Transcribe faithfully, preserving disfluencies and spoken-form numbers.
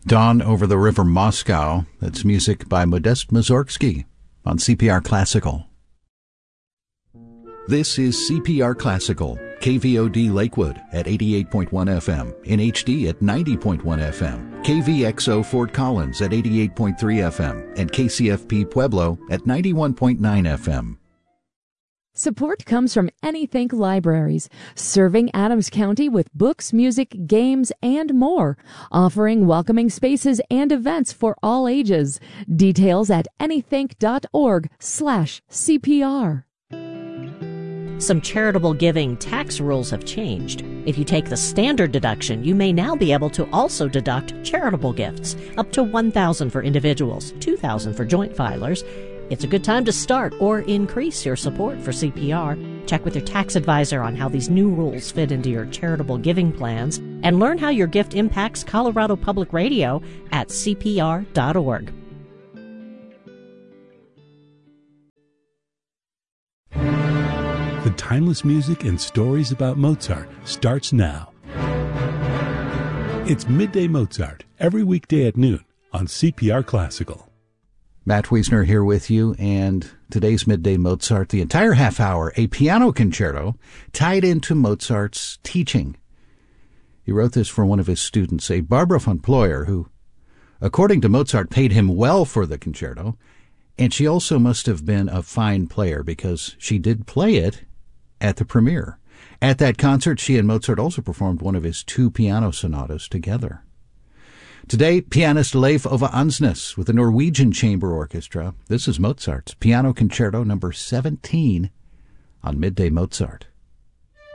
Dawn Over the River Moscow. That's music by Modest Mussorgsky on C P R Classical. This is C P R Classical, K V O D Lakewood at eighty-eight point one F M, in H D at ninety point one F M, K V X O Fort Collins at eighty-eight point three F M, and K C F P Pueblo at ninety-one point nine F M. Support comes from Anythink Libraries, serving Adams County with books, music, games, and more, offering welcoming spaces and events for all ages. Details at anythink.org slash CPR. Some charitable giving tax rules have changed. If you take the standard deduction, you may now be able to also deduct charitable gifts, up to one thousand dollars for individuals, two thousand dollars for joint filers. It's a good time to start or increase your support for C P R. Check with your tax advisor on how these new rules fit into your charitable giving plans, and learn how your gift impacts Colorado Public Radio at C P R dot org. The timeless music and stories about Mozart starts now. It's Midday Mozart, every weekday at noon on C P R Classical. Matt Wiesner here with you, and today's Midday Mozart, the entire half hour, a piano concerto tied into Mozart's teaching. He wrote this for one of his students, a Barbara von Ployer, who, according to Mozart, paid him well for the concerto, and she also must have been a fine player because she did play it at the premiere. At that concert, she and Mozart also performed one of his two piano sonatas together. Today, pianist Leif Ove Andsnes with the Norwegian Chamber Orchestra. This is Mozart's Piano Concerto number seventeen on Midday Mozart.